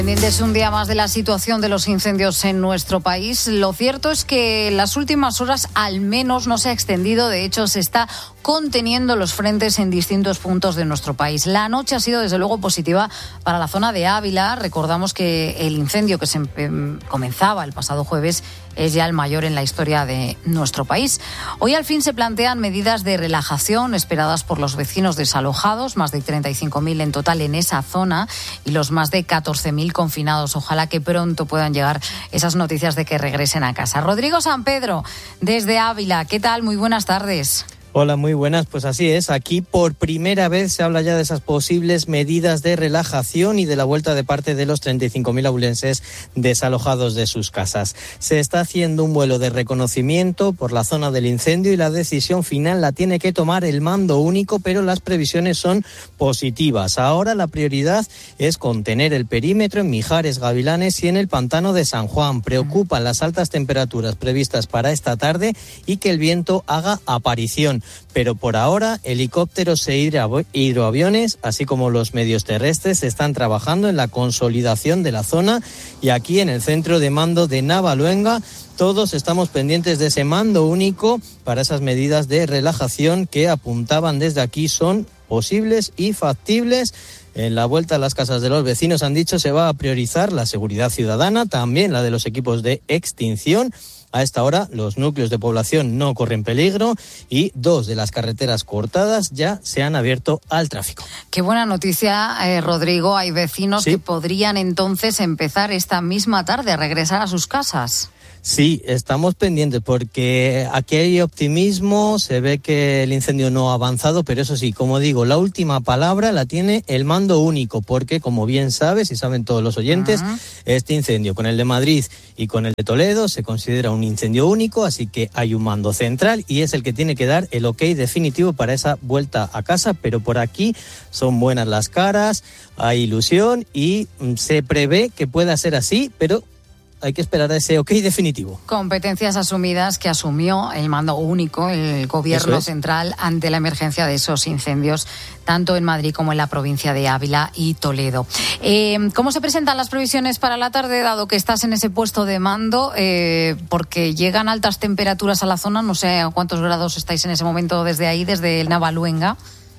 Pendientes un día más de la situación de los incendios en nuestro país. Lo cierto es que en las últimas horas al menos no se ha extendido. De hecho, se está conteniendo los frentes en distintos puntos de nuestro país. La noche ha sido desde luego positiva para la zona de Ávila. Recordamos que el incendio que comenzaba el pasado jueves es ya el mayor en la historia de nuestro país. Hoy al fin se plantean medidas de relajación esperadas por los vecinos desalojados, más de 35.000 en total en esa zona y los más de 14.000 confinados. Ojalá que pronto puedan llegar esas noticias de que regresen a casa. Rodrigo San Pedro, desde Ávila, ¿qué tal? Muy buenas tardes. Hola, muy buenas. Pues así es, aquí por primera vez se habla ya de esas posibles medidas de relajación y de la vuelta de parte de los 35.000 abulenses desalojados de sus casas. Se está haciendo un vuelo de reconocimiento por la zona del incendio y la decisión final la tiene que tomar el mando único, pero las previsiones son positivas. Ahora la prioridad es contener el perímetro en Mijares, Gavilanes y en el pantano de San Juan. Preocupan las altas temperaturas previstas para esta tarde y que el viento haga aparición. Pero por ahora, helicópteros e hidroaviones, así como los medios terrestres, están trabajando en la consolidación de la zona y aquí en el centro de mando de Navaluenga todos estamos pendientes de ese mando único para esas medidas de relajación que apuntaban desde aquí son posibles y factibles. En la vuelta a las casas de los vecinos han dicho se va a priorizar la seguridad ciudadana, también la de los equipos de extinción. A esta hora los núcleos de población no corren peligro y 2 de las carreteras cortadas ya se han abierto al tráfico. Qué buena noticia, Rodrigo. Hay vecinos que podrían entonces empezar esta misma tarde a regresar a sus casas. Sí, estamos pendientes porque aquí hay optimismo, se ve que el incendio no ha avanzado, pero eso sí, como digo, la última palabra la tiene el mando único, porque como bien sabes y saben todos los oyentes, este incendio con el de Madrid y con el de Toledo se considera un incendio único, así que hay un mando central y es el que tiene que dar el ok definitivo para esa vuelta a casa, pero por aquí son buenas las caras, hay ilusión y se prevé que pueda ser así, pero hay que esperar a ese ok definitivo. Competencias asumidas que asumió el mando único, el gobierno central, ante la emergencia de esos incendios, tanto en Madrid como en la provincia de Ávila y Toledo. ¿Cómo se presentan las previsiones para la tarde, dado que estás en ese puesto de mando? Porque llegan altas temperaturas a la zona, no sé a cuántos grados estáis en ese momento desde ahí, desde Navaluenga.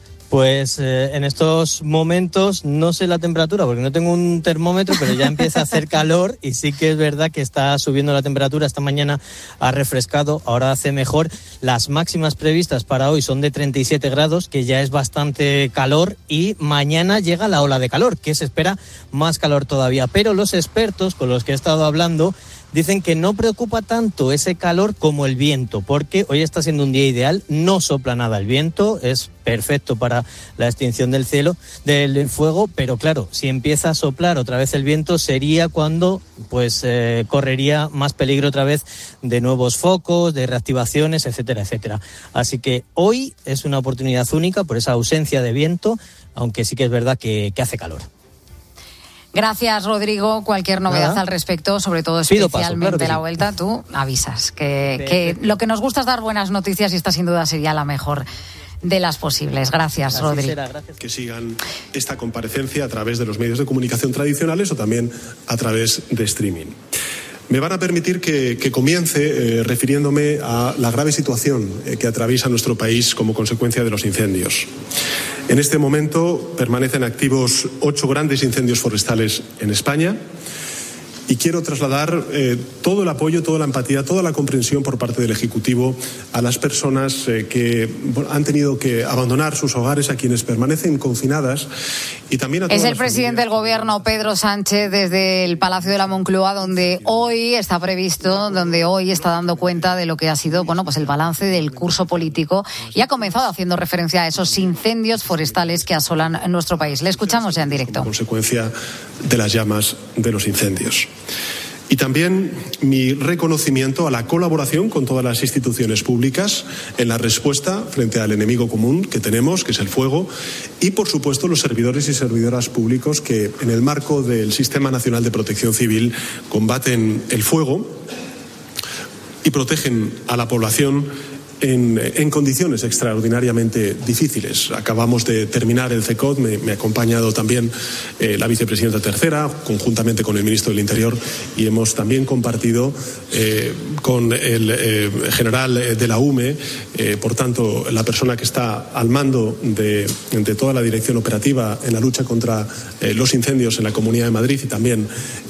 Pues en estos momentos no sé la temperatura porque no tengo un termómetro, pero ya empieza a hacer calor y sí que es verdad que está subiendo la temperatura. Esta mañana ha refrescado, ahora hace mejor. Las máximas previstas para hoy son de 37 grados, que ya es bastante calor, y mañana llega la ola de calor, que se espera más calor todavía. Pero los expertos con los que he estado hablando dicen que no preocupa tanto ese calor como el viento, porque hoy está siendo un día ideal, no sopla nada el viento, es perfecto para la extinción del fuego, pero claro, si empieza a soplar otra vez el viento sería cuando correría más peligro otra vez de nuevos focos, de reactivaciones, etcétera, etcétera. Así que hoy es una oportunidad única por esa ausencia de viento, aunque sí que es verdad que hace calor. Gracias, Rodrigo. Cualquier novedad al respecto, sobre todo especialmente claro la vuelta, tú avisas. Que lo que nos gusta es dar buenas noticias y esta sin duda sería la mejor de las posibles. Gracias, Rodrigo. Gracias. Que sigan esta comparecencia a través de los medios de comunicación tradicionales o también a través de streaming. Me van a permitir que comience refiriéndome a la grave situación que atraviesa nuestro país como consecuencia de los incendios. En este momento permanecen activos 8 grandes incendios forestales en España y quiero trasladar todo el apoyo, toda la empatía, toda la comprensión por parte del Ejecutivo a las personas que han tenido que abandonar sus hogares, a quienes permanecen confinadas y también a todas Es el las presidente del Gobierno, Pedro Sánchez, desde el Palacio de la Moncloa, donde hoy está dando cuenta de lo que ha sido, pues el balance del curso político y ha comenzado haciendo referencia a esos incendios forestales que asolan nuestro país. Le escuchamos ya en directo. Como consecuencia de las llamas de los incendios. Y también mi reconocimiento a la colaboración con todas las instituciones públicas en la respuesta frente al enemigo común que tenemos, que es el fuego, y por supuesto los servidores y servidoras públicos que en el marco del Sistema Nacional de Protección Civil combaten el fuego y protegen a la población en condiciones extraordinariamente difíciles. Acabamos de terminar el CECOT, me ha acompañado también la vicepresidenta tercera, conjuntamente con el ministro del Interior, y hemos también compartido con el general de la UME, por tanto, la persona que está al mando de toda la dirección operativa en la lucha contra los incendios en la Comunidad de Madrid y también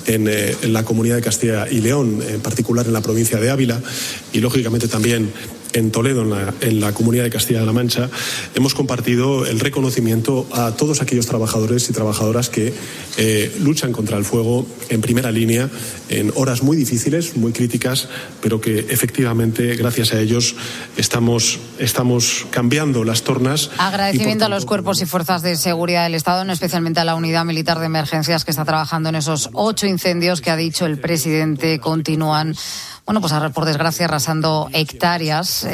en la Comunidad de Castilla y León, en particular en la provincia de Ávila, y lógicamente también en Toledo, en la Comunidad de Castilla-La Mancha. Hemos compartido el reconocimiento a todos aquellos trabajadores y trabajadoras que luchan contra el fuego en primera línea en horas muy difíciles, muy críticas, pero que efectivamente, gracias a ellos, estamos cambiando las tornas. Agradecimiento a los cuerpos y fuerzas de seguridad del Estado, especialmente a la Unidad Militar de Emergencias que está trabajando en esos 8 incendios que ha dicho el presidente continúan. Bueno, pues por desgracia arrasando hectáreas.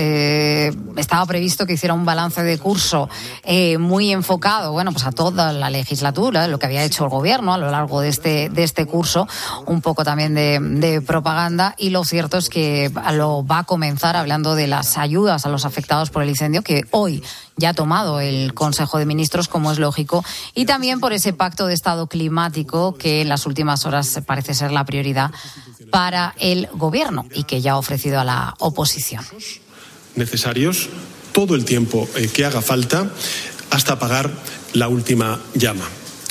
Estaba previsto que hiciera un balance de curso muy enfocado, bueno, pues a toda la legislatura, lo que había hecho el gobierno a lo largo de este curso, un poco también de propaganda, y lo cierto es que lo va a comenzar hablando de las ayudas a los afectados por el incendio, que hoy ya ha tomado el Consejo de Ministros, como es lógico, y también por ese pacto de estado climático que en las últimas horas parece ser la prioridad para el gobierno y que ya ha ofrecido a la oposición. Necesarios todo el tiempo que haga falta hasta apagar la última llama.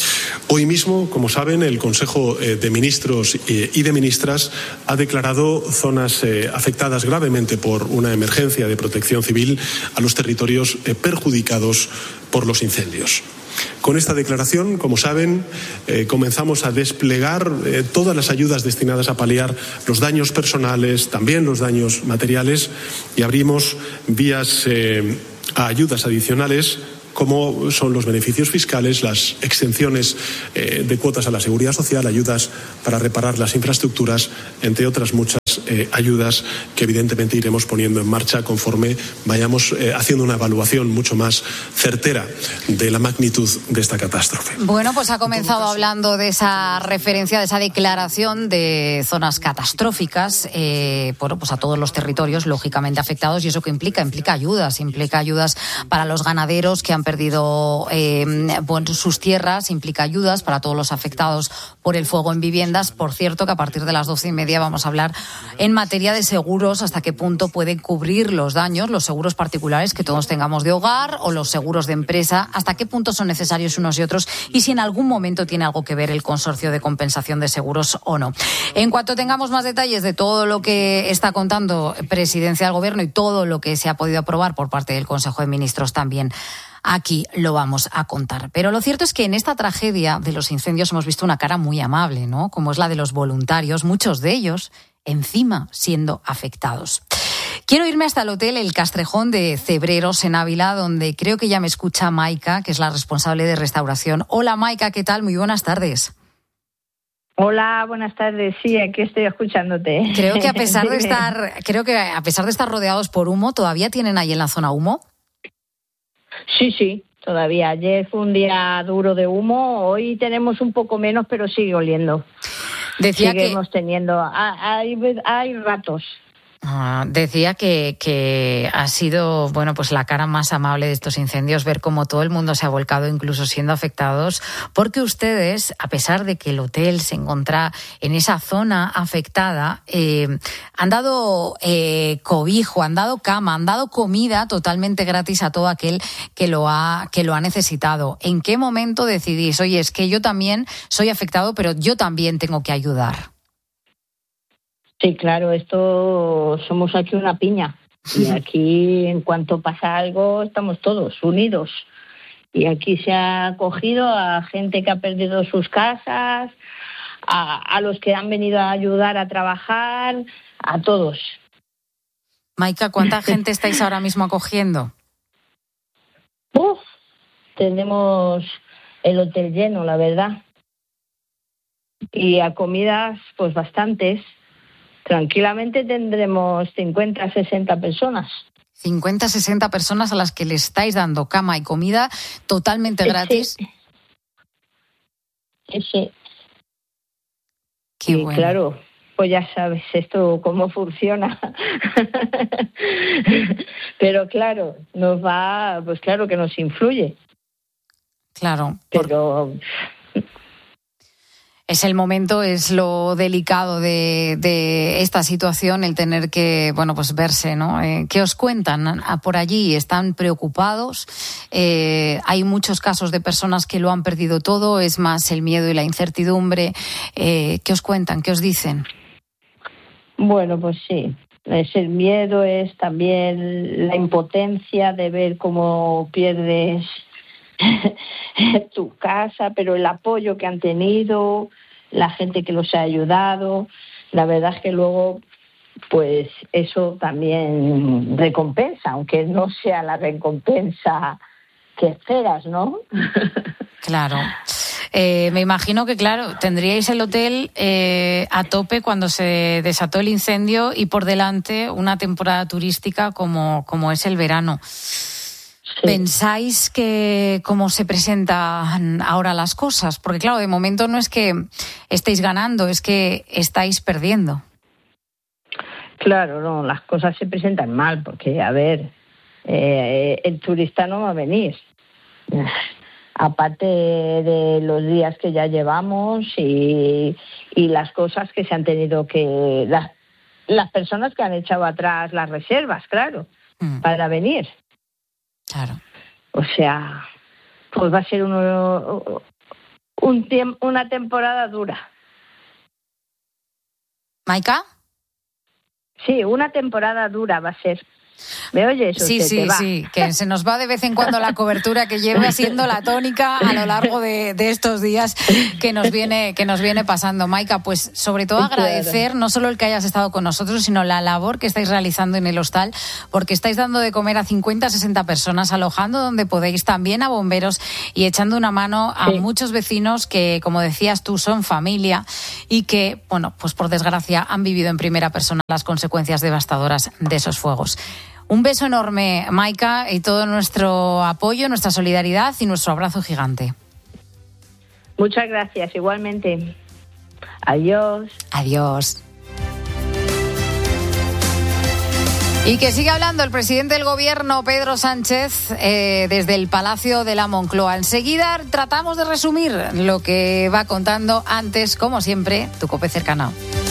Hoy mismo, como saben, el Consejo de Ministros y de Ministras ha declarado zonas afectadas gravemente por una emergencia de protección civil a los territorios perjudicados por los incendios. Con esta declaración, como saben, comenzamos a desplegar todas las ayudas destinadas a paliar los daños personales, también los daños materiales, y abrimos vías a ayudas adicionales, como son los beneficios fiscales, las exenciones de cuotas a la seguridad social, ayudas para reparar las infraestructuras, entre otras muchas ayudas que evidentemente iremos poniendo en marcha conforme vayamos haciendo una evaluación mucho más certera de la magnitud de esta catástrofe. Bueno, pues ha comenzado hablando de esa referencia, de esa declaración de zonas catastróficas, bueno, pues a todos los territorios lógicamente afectados, y eso que implica ayudas para los ganaderos que han perdido sus tierras, implica ayudas para todos los afectados por el fuego en viviendas. Por cierto, que a partir de las 12:30 vamos a hablar en materia de seguros, hasta qué punto pueden cubrir los daños, los seguros particulares que todos tengamos de hogar o los seguros de empresa, hasta qué punto son necesarios unos y otros, y si en algún momento tiene algo que ver el consorcio de compensación de seguros o no. En cuanto tengamos más detalles de todo lo que está contando Presidencia del Gobierno y todo lo que se ha podido aprobar por parte del Consejo de Ministros, también aquí lo vamos a contar. Pero lo cierto es que en esta tragedia de los incendios hemos visto una cara muy amable, ¿no? Como es la de los voluntarios, muchos de ellos encima siendo afectados. Quiero irme hasta el hotel El Castrejón de Cebreros, en Ávila, donde creo que ya me escucha Maika, que es la responsable de restauración. Hola Maika, ¿qué tal? Muy buenas tardes. Hola, buenas tardes. Sí, aquí estoy escuchándote. Creo que a pesar de estar rodeados por humo, ¿todavía tienen ahí en la zona humo? Sí, todavía. Ayer fue un día duro de humo, hoy tenemos un poco menos, pero sigue oliendo. Seguimos teniendo. Hay ratos. Decía que ha sido, bueno, pues la cara más amable de estos incendios, ver cómo todo el mundo se ha volcado, incluso siendo afectados, porque ustedes, a pesar de que el hotel se encuentra en esa zona afectada, han dado cobijo, han dado cama, han dado comida totalmente gratis a todo aquel que lo ha necesitado. ¿En qué momento decidís, oye, es que yo también soy afectado, pero yo también tengo que ayudar? Sí, claro, esto somos aquí una piña, y aquí en cuanto pasa algo estamos todos unidos, y aquí se ha acogido a gente que ha perdido sus casas, a los que han venido a ayudar a trabajar, a todos. Maika, ¿cuánta gente estáis ahora mismo acogiendo? Tenemos el hotel lleno, la verdad, y a comidas pues bastantes. Tranquilamente tendremos 50, 60 personas. 50, 60 personas a las que le estáis dando cama y comida totalmente gratis. Sí. Qué bueno. Claro, pues ya sabes esto cómo funciona. Pero claro, pues claro que nos influye. Claro. Pero es el momento, es lo delicado de esta situación, el tener que, pues verse, ¿no? ¿Qué os cuentan por allí? ¿Están preocupados? Hay muchos casos de personas que lo han perdido todo, es más el miedo y la incertidumbre. ¿Qué os cuentan? ¿Qué os dicen? Bueno, pues sí. Es el miedo, es también la impotencia de ver cómo pierdes tu casa, pero el apoyo que han tenido, la gente que los ha ayudado, la verdad es que luego pues eso también recompensa, aunque no sea la recompensa que esperas, ¿no? Claro. Me imagino que, claro, tendríais el hotel a tope cuando se desató el incendio y por delante una temporada turística como es el verano. Sí. ¿Pensáis que cómo se presentan ahora las cosas? Porque, claro, de momento no es que estéis ganando, es que estáis perdiendo. Claro, no, las cosas se presentan mal porque, a ver, el turista no va a venir. Aparte de los días que ya llevamos y las cosas que se han tenido que... Las personas que han echado atrás las reservas, claro, para venir. Claro. O sea, pues va a ser una temporada dura. ¿Maika? Sí, una temporada dura va a ser. ¿Me oyes? Sí, que se nos va de vez en cuando la cobertura que lleva siendo la tónica a lo largo de estos días que nos viene pasando. Maika, pues sobre todo agradecer no solo el que hayas estado con nosotros, sino la labor que estáis realizando en el hostal, porque estáis dando de comer a 50, 60 personas, alojando donde podéis, también a bomberos y echando una mano a muchos vecinos que, como decías tú, son familia y que, pues por desgracia han vivido en primera persona las consecuencias devastadoras de esos fuegos. Un beso enorme, Maika, y todo nuestro apoyo, nuestra solidaridad y nuestro abrazo gigante. Muchas gracias, igualmente. Adiós. Adiós. Y que sigue hablando el presidente del Gobierno, Pedro Sánchez, desde el Palacio de la Moncloa. Enseguida tratamos de resumir lo que va contando. Antes, como siempre, tu COPE cercana.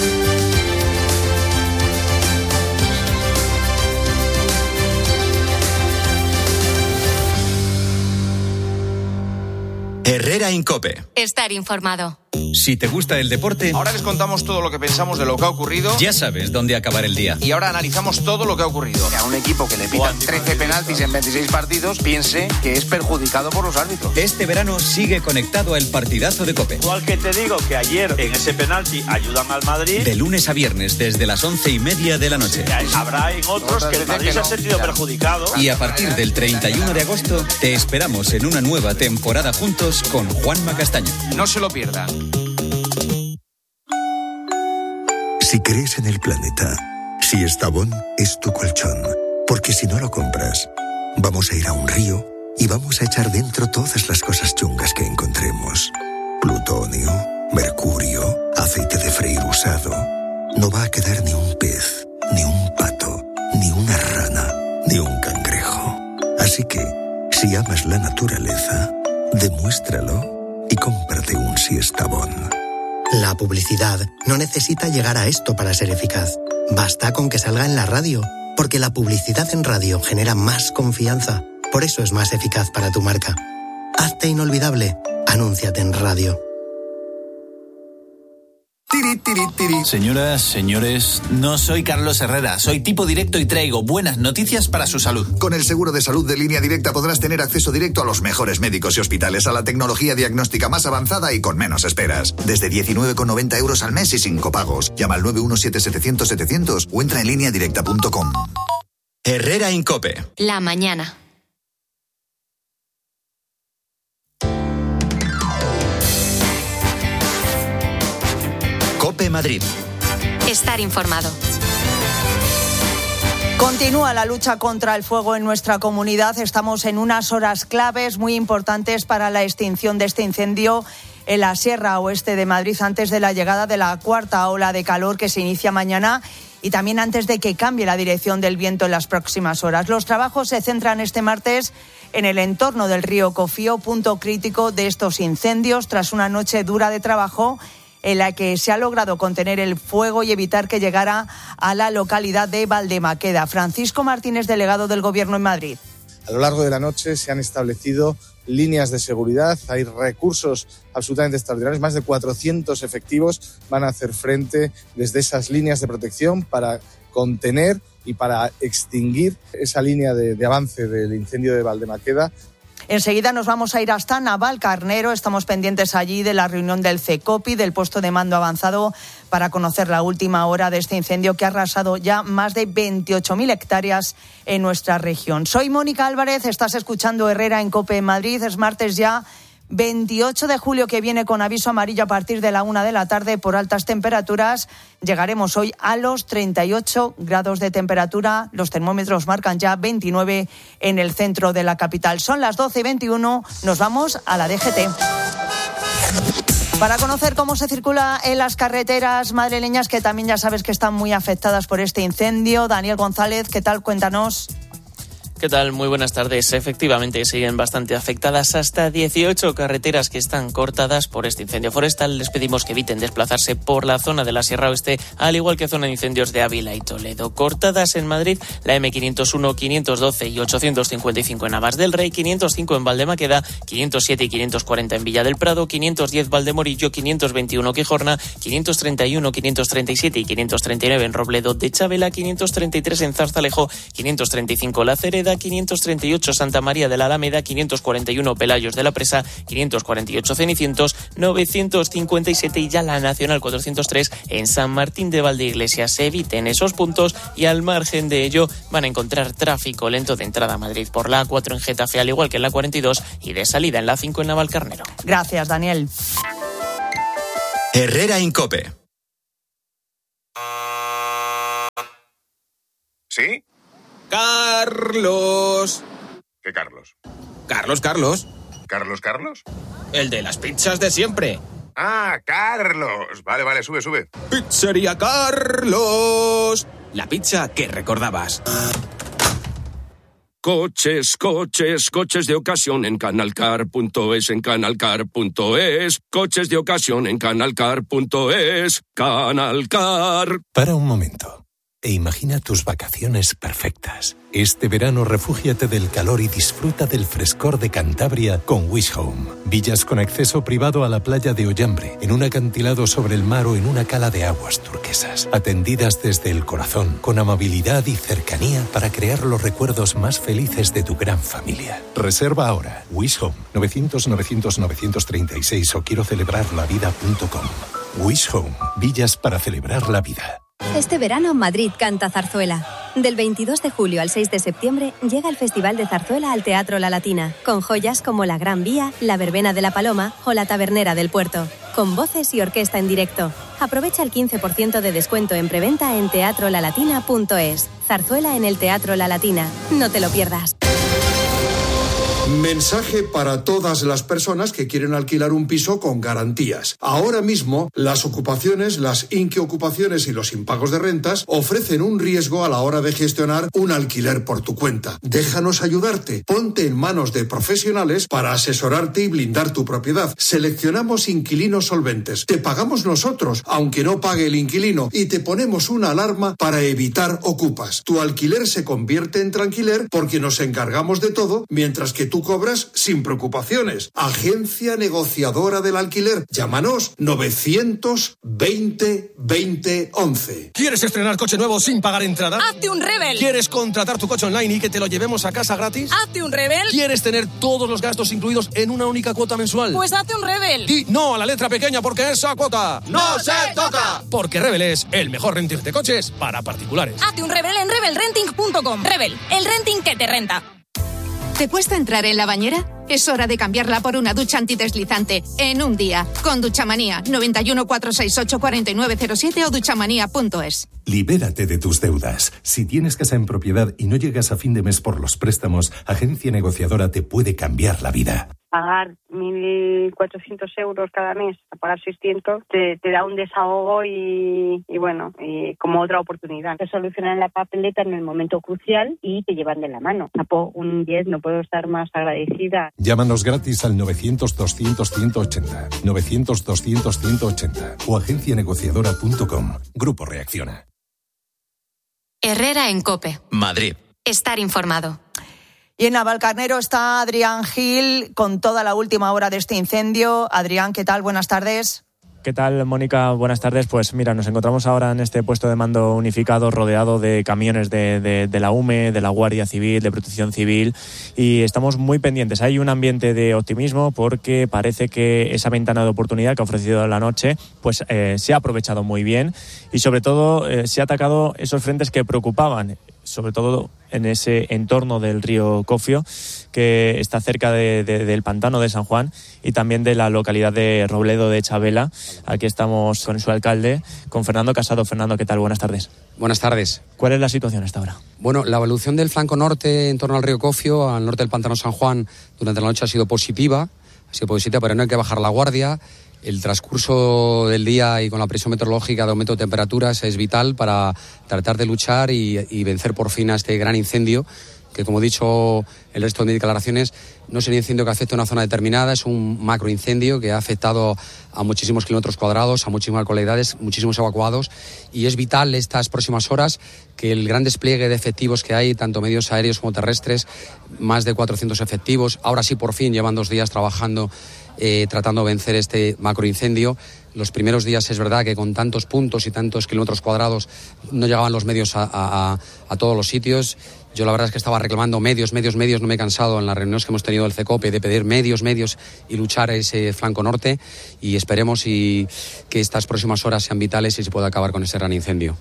Herrera en COPE. Estar informado. Si te gusta el deporte... Ahora les contamos todo lo que pensamos de lo que ha ocurrido. Ya sabes dónde acabar el día. Y ahora analizamos todo lo que ha ocurrido. A un equipo que le pitan 13 penaltis en 26 partidos, piense que es perjudicado por los árbitros. Este verano sigue conectado al partidazo de COPE. Igual que te digo que ayer en ese penalti ayudan al Madrid. De lunes a viernes desde las 11:30 de la noche. Habrá en otros que el Madrid se ha sentido perjudicado. Y a partir del 31 de agosto te esperamos en una nueva temporada juntos con Juanma Castaño. No se lo pierdan. Si crees en el planeta, si Estavón es tu colchón, porque si no lo compras, vamos a ir a un río y vamos a echar dentro todas las cosas chungas que encontremos. Plutonio, mercurio, aceite de freír usado. No va a quedar ni un pez, ni un pato, ni una rana, ni un cangrejo. Así que, si amas la naturaleza, demuéstralo y cómprate un Estavón. La publicidad no necesita llegar a esto para ser eficaz. Basta con que salga en la radio, porque la publicidad en radio genera más confianza. Por eso es más eficaz para tu marca. Hazte inolvidable. Anúnciate en radio. Señoras, señores, no soy Carlos Herrera, soy tipo directo y traigo buenas noticias para su salud. Con el seguro de salud de Línea Directa podrás tener acceso directo a los mejores médicos y hospitales, a la tecnología diagnóstica más avanzada y con menos esperas. Desde 19,90 € al mes y sin copagos. Llama al 917-700-700 o entra en lineadirecta.com. Herrera en COPE. La mañana. COPE Madrid. Estar informado. Continúa la lucha contra el fuego en nuestra comunidad. Estamos en unas horas claves muy importantes para la extinción de este incendio en la Sierra Oeste de Madrid antes de la llegada de la cuarta ola de calor que se inicia mañana y también antes de que cambie la dirección del viento en las próximas horas. Los trabajos se centran este martes en el entorno del río Cofío, punto crítico de estos incendios, tras una noche dura de trabajo en la que se ha logrado contener el fuego y evitar que llegara a la localidad de Valdemaqueda. Francisco Martínez, delegado del Gobierno en Madrid. A lo largo de la noche se han establecido líneas de seguridad, hay recursos absolutamente extraordinarios, más de 400 efectivos van a hacer frente desde esas líneas de protección para contener y para extinguir esa línea de avance del incendio de Valdemaqueda. Enseguida nos vamos a ir hasta Navalcarnero. Estamos pendientes allí de la reunión del CECOPI, del puesto de mando avanzado, para conocer la última hora de este incendio que ha arrasado ya más de 28.000 hectáreas en nuestra región. Soy Mónica Álvarez, estás escuchando Herrera en COPE en Madrid. Es martes ya 28 de julio, que viene con aviso amarillo a partir de la 1 de la tarde por altas temperaturas. Llegaremos hoy a los 38 grados de temperatura. Los termómetros marcan ya 29 en el centro de la capital. Son las 12:21. Nos vamos a la DGT. Para conocer cómo se circula en las carreteras madrileñas, que también ya sabes que están muy afectadas por este incendio, Daniel González, ¿qué tal? Cuéntanos. ¿Qué tal? Muy buenas tardes. Efectivamente, siguen bastante afectadas hasta 18 carreteras que están cortadas por este incendio forestal. Les pedimos que eviten desplazarse por la zona de la Sierra Oeste, al igual que zona de incendios de Ávila y Toledo. Cortadas en Madrid, la M501, 512 y 855 en Navas del Rey, 505 en Valdemaqueda, 507 y 540 en Villa del Prado, 510 Valdemorillo, 521 Quijorna, 531, 537 y 539 en Robledo de Chavela, 533 en Zarzalejo, 535 La Cereda, 538 Santa María de la Alameda, 541 Pelayos de la Presa, 548 Cenicientos, 957 y ya la Nacional 403 en San Martín de Valdeiglesias. Eviten esos puntos y al margen de ello van a encontrar tráfico lento de entrada a Madrid por la A4 en Getafe, al igual que en la 42, y de salida en la 5 en Navalcarnero. Gracias, Daniel. Herrera en COPE. ¿Sí? Carlos. ¿Qué Carlos? Carlos. ¿Carlos? El de las pizzas de siempre. Ah, Carlos. Vale, sube. Pizzería Carlos. La pizza que recordabas. Coches de ocasión en canalcar.es, en canalcar.es. Coches de ocasión en canalcar.es. Canalcar. Para un momento e imagina tus vacaciones perfectas. Este verano refúgiate del calor y disfruta del frescor de Cantabria con Wish Home. Villas con acceso privado a la playa de Ollambre, en un acantilado sobre el mar o en una cala de aguas turquesas. Atendidas desde el corazón, con amabilidad y cercanía para crear los recuerdos más felices de tu gran familia. Reserva ahora. Wish Home, 900-900-936 o quiero celebrarlavida.com. Wish Home, villas para celebrar la vida. Este verano Madrid canta zarzuela. Del 22 de julio al 6 de septiembre llega el Festival de Zarzuela al Teatro La Latina, con joyas como La Gran Vía, La Verbena de la Paloma o La Tabernera del Puerto, con voces y orquesta en directo. Aprovecha el 15% de descuento en preventa en teatrolalatina.es. Zarzuela en el Teatro La Latina. No te lo pierdas. Mensaje para todas las personas que quieren alquilar un piso con garantías. Ahora mismo, las ocupaciones, las inquiocupaciones y los impagos de rentas ofrecen un riesgo a la hora de gestionar un alquiler por tu cuenta. Déjanos ayudarte. Ponte en manos de profesionales para asesorarte y blindar tu propiedad. Seleccionamos inquilinos solventes. Te pagamos nosotros, aunque no pague el inquilino, y te ponemos una alarma para evitar ocupas. Tu alquiler se convierte en tranquiler porque nos encargamos de todo, mientras que tú cobras sin preocupaciones. Agencia negociadora del alquiler. Llámanos 920 20 11. ¿Quieres estrenar coche nuevo sin pagar entrada? ¡Hazte un Rebel! ¿Quieres contratar tu coche online y que te lo llevemos a casa gratis? ¡Hazte un Rebel! ¿Quieres tener todos los gastos incluidos en una única cuota mensual? Pues hazte un Rebel. Y no a la letra pequeña, porque esa cuota ¡no se toca! Porque Rebel es el mejor renting de coches para particulares. Hazte un Rebel en rebelrenting.com. Rebel, el renting que te renta. ¿Te cuesta entrar en la bañera? Es hora de cambiarla por una ducha antideslizante en un día. Con Duchamanía, 91 468 4907 o duchamanía.es. Libérate de tus deudas. Si tienes casa en propiedad y no llegas a fin de mes por los préstamos, Agencia Negociadora te puede cambiar la vida. pagar 1.400 euros cada mes a pagar 600 te da un desahogo y como otra oportunidad. Te solucionan la papeleta en el momento crucial y te llevan de la mano. Un 10, no puedo estar más agradecida. Llámanos gratis al 900-200-180, 900-200-180 o agencianegociadora.com. Grupo Reacciona. Herrera en COPE. Madrid. Estar informado. Y en Navalcarnero está Adrián Gil con toda la última hora de este incendio. Adrián, ¿qué tal? Buenas tardes. ¿Qué tal, Mónica? Buenas tardes. Pues mira, nos encontramos ahora en este puesto de mando unificado rodeado de camiones de la UME, de la Guardia Civil, de Protección Civil, y estamos muy pendientes. Hay un ambiente de optimismo porque parece que esa ventana de oportunidad que ha ofrecido la noche pues se ha aprovechado muy bien y sobre todo se ha atacado esos frentes que preocupaban, sobre todo en ese entorno del río Cofio, que está cerca del pantano de San Juan y también de la localidad de Robledo de Chabela. Aquí estamos con su alcalde, con Fernando Casado. Fernando, ¿qué tal? Buenas tardes. Buenas tardes. ¿Cuál es la situación hasta ahora? Bueno, la evolución del flanco norte en torno al río Cofio, al norte del pantano San Juan, durante la noche ha sido positiva, pero no hay que bajar la guardia. El transcurso del día y con la presión meteorológica de aumento de temperaturas es vital para tratar de luchar y vencer por fin a este gran incendio, que, como he dicho el resto de mis declaraciones, no es un incendio que afecte a una zona determinada, es un macroincendio que ha afectado a muchísimos kilómetros cuadrados, a muchísimas localidades, muchísimos evacuados, y es vital estas próximas horas que el gran despliegue de efectivos que hay, tanto medios aéreos como terrestres, más de 400 efectivos, ahora sí por fin llevan 2 días trabajando tratando de vencer este macroincendio. Los primeros días es verdad que con tantos puntos y tantos kilómetros cuadrados no llegaban los medios a todos los sitios. Yo la verdad es que estaba reclamando medios, no me he cansado en las reuniones que hemos tenido del CECOPE de pedir medios y luchar ese flanco norte, y esperemos que estas próximas horas sean vitales y se pueda acabar con ese gran incendio.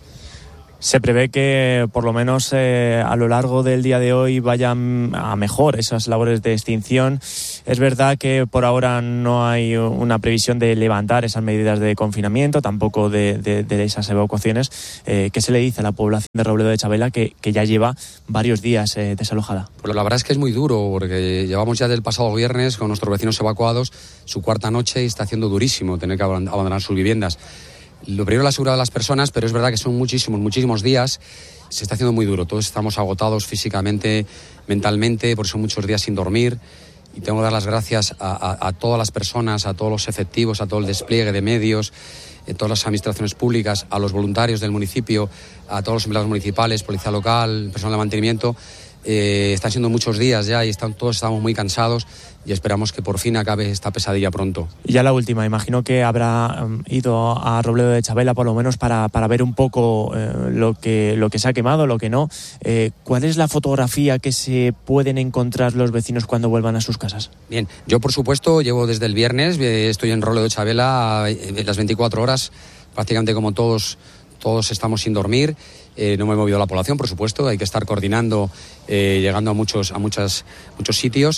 Se prevé que por lo menos a lo largo del día de hoy vayan a mejor esas labores de extinción. Es verdad que por ahora no hay una previsión de levantar esas medidas de confinamiento, tampoco de esas evacuaciones. ¿Qué se le dice a la población de Robledo de Chabela que ya lleva varios días desalojada? Pues la verdad es que es muy duro, porque llevamos ya del pasado viernes con nuestros vecinos evacuados su 4ª noche y está haciendo durísimo tener que abandonar sus viviendas. Lo primero es la seguridad de las personas, pero es verdad que son muchísimos días. Se está haciendo muy duro. Todos estamos agotados físicamente, mentalmente, por eso muchos días sin dormir. Y tengo que dar las gracias a todas las personas, a todos los efectivos, a todo el despliegue de medios, todas las administraciones públicas, a los voluntarios del municipio, a todos los empleados municipales, policía local, personal de mantenimiento. Están siendo muchos días ya y todos estamos muy cansados y esperamos que por fin acabe esta pesadilla pronto. Y ya la última, imagino que habrá ido a Robledo de Chabela por lo menos para ver un poco lo que se ha quemado, lo que no. ¿Cuál es la fotografía que se pueden encontrar los vecinos cuando vuelvan a sus casas? Bien, yo por supuesto llevo desde el viernes, estoy en Robledo de Chabela las 24 horas, prácticamente como todos estamos sin dormir. No me he movido la población, por supuesto, hay que estar coordinando, llegando a muchos sitios.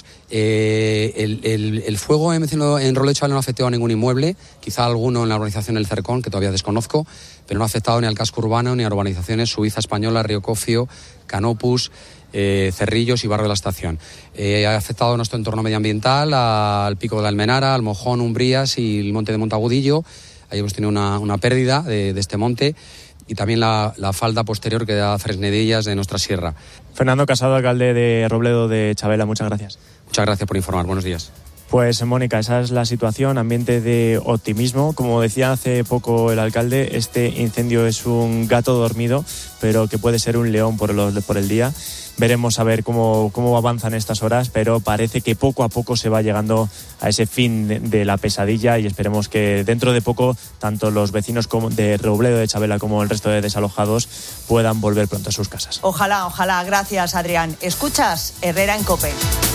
El fuego en Robledo de Chabela no ha afectado a ningún inmueble, quizá alguno en la urbanización El Cercón, que todavía desconozco, pero no ha afectado ni al casco urbano ni a urbanizaciones Suiza Española, Río Cofio, Canopus, Cerrillos y Barrio de la Estación. Ha afectado a nuestro entorno medioambiental, al Pico de la Almenara, al Mojón, Umbrías y el monte de Montagudillo. Ahí hemos tenido una pérdida de este monte, y también la falda posterior que da Fresnedillas de nuestra sierra. Fernando Casado, alcalde de Robledo de Chabela, muchas gracias. Muchas gracias por informar, buenos días. Pues Mónica, esa es la situación, ambiente de optimismo. Como decía hace poco el alcalde, este incendio es un gato dormido, pero que puede ser un león por el día. Veremos a ver cómo avanzan estas horas, pero parece que poco a poco se va llegando a ese fin de la pesadilla, y esperemos que dentro de poco tanto los vecinos de Robledo de Chabela como el resto de desalojados puedan volver pronto a sus casas. Ojalá. Gracias, Adrián. Escuchas Herrera en COPE.